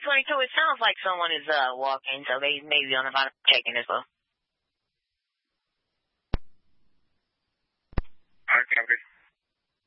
6:22. It sounds like someone is walking, so they may be on about checking as well.